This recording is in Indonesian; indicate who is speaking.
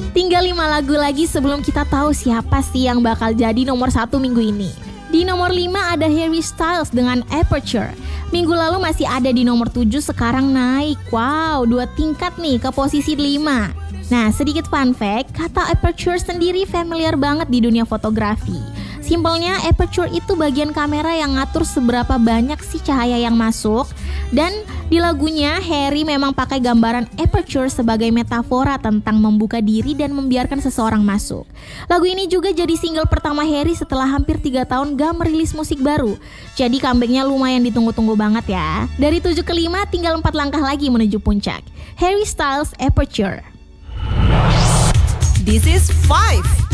Speaker 1: Tinggal 5 lagu lagi sebelum kita tahu siapa sih yang bakal jadi nomor 1 minggu ini. Di nomor 5 ada Harry Styles dengan Aperture. Minggu lalu masih ada di nomor 7, sekarang naik. Wow, 2 tingkat nih ke posisi 5. Nah, sedikit fun fact, kata aperture sendiri familiar banget di dunia fotografi. Simpelnya, aperture itu bagian kamera yang ngatur seberapa banyak sih cahaya yang masuk. Dan di lagunya, Harry memang pakai gambaran aperture sebagai metafora tentang membuka diri dan membiarkan seseorang masuk. Lagu ini juga jadi single pertama Harry setelah hampir 3 tahun gak merilis musik baru. Jadi comebacknya lumayan ditunggu-tunggu banget ya. Dari 7 ke 5, tinggal 4 langkah lagi menuju puncak. Harry Styles, Aperture.
Speaker 2: This is 5.